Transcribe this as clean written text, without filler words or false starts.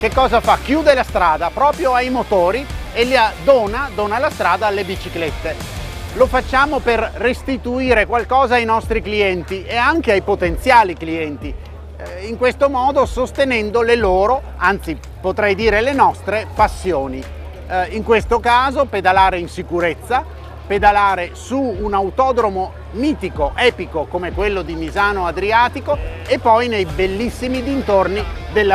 Che cosa fa? Chiude la strada proprio ai motori e dona la strada alle biciclette. Lo facciamo per restituire qualcosa ai nostri clienti e anche ai potenziali clienti, in questo modo sostenendo le loro, anzi potrei dire le nostre, passioni. In questo caso pedalare in sicurezza, pedalare su un autodromo mitico, epico come quello di Misano Adriatico e poi nei bellissimi dintorni della